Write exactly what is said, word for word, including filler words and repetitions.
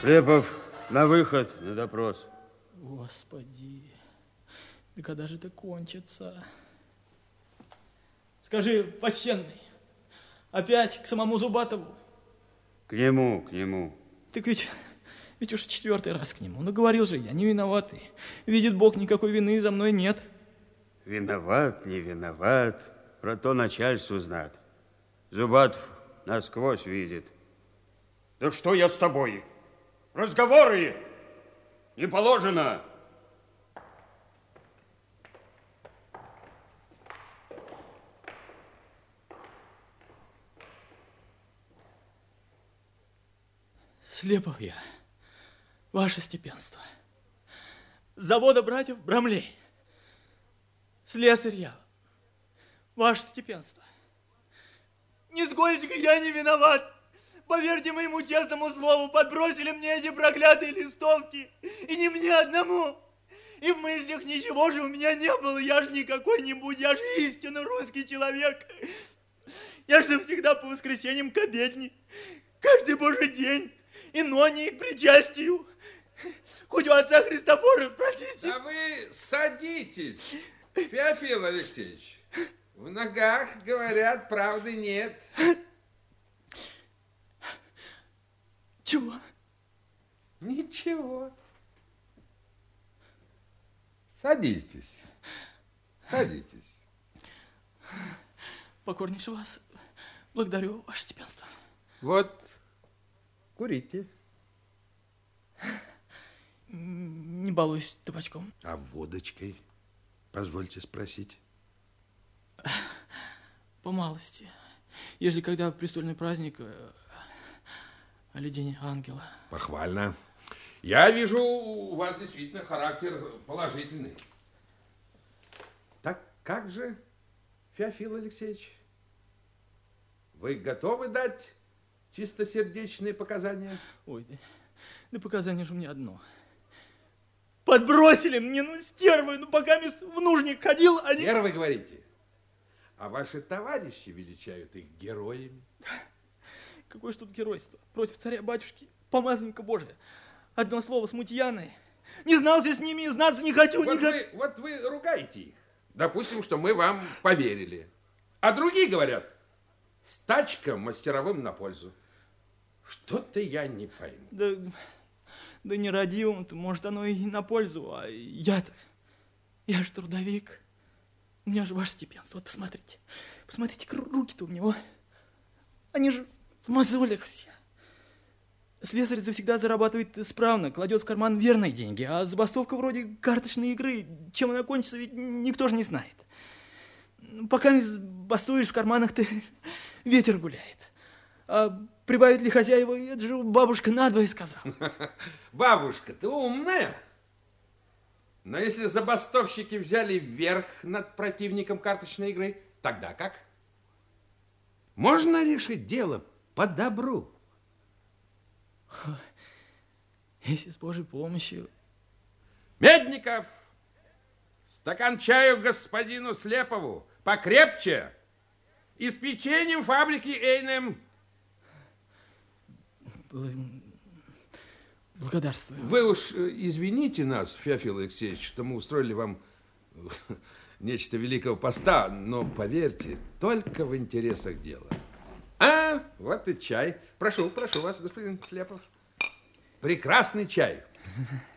Слепов, на выход, на допрос. Господи, да когда же это кончится? Скажи, почтенный, опять к самому Зубатову? К нему, к нему. Так ведь, ведь уж четвертый раз к нему. Ну, говорил же я, не виноватый. Видит Бог, никакой вины за мной нет. Виноват, не виноват, про то начальству знат. Зубатов насквозь видит. Да что я с тобой? Разговоры не положено. Слепов я, ваше степенство. С завода братьев Брамлей. Слесарь я, ваше степенство. Нисколько я не виноват. Поверьте моему честному слову, подбросили мне эти проклятые листовки. И не мне одному. И в мыслях ничего же у меня не было. Я же не какой-нибудь, я же истинно русский человек. Я же всегда по воскресеньям к обедне. Каждый божий день. И ноне, и к причастию. Хоть у отца Христофора спросите. Да вы садитесь, Феофил Алексеевич. В ногах, говорят, правды нет. Чего? Ничего. Садитесь. Садитесь. Покорнейше вас благодарю, ваше степенство. Вот, курите. Не балуюсь табачком. А водочкой? Позвольте спросить. По малости. Ежели когда престольный праздник, или день ангела. Похвально. Я вижу, у вас действительно характер положительный. Так как же, Феофил Алексеевич, вы готовы дать чистосердечные показания? Ой, да, да показания же у меня одно. Подбросили мне, ну, стервы, ну, пока в нужник ходил, они... Стервы, говорите? А ваши товарищи величают их героями. Какое ж тут геройство? Против царя-батюшки, помазанника Божия. Одно слово, смутьяны. Не знался с ними и знаться не хочу. Вот, не... вы, вот вы ругаете их. Допустим, что мы вам поверили. А другие говорят, стачка мастеровым на пользу. Что-то я не пойму. Да, да не родивым-то, может, оно и на пользу, а я-то, я же трудовик. У меня же ваше степенство, вот посмотрите. Посмотрите, руки-то у него. Они же в мозолях все. Слесарь завсегда зарабатывает исправно, кладет в карман верные деньги, а забастовка вроде карточной игры. Чем она кончится, ведь никто же не знает. Пока бастуешь в карманах, ты ветер гуляет. А прибавит ли хозяева, это же бабушка надвое сказала. Бабушка, ты умная. Но если забастовщики взяли верх над противником карточной игры, тогда как? Можно решить дело по добру. Если с Божьей помощью. Медников, стакан чаю господину Слепову, покрепче, и с печеньем фабрики Эйнем. Благодарствую. Вы уж извините нас, Феофил Алексеевич, что мы устроили вам нечто великого поста, но поверьте, только в интересах дела. А, вот и чай. Прошу, прошу вас, господин Слепов. Прекрасный чай.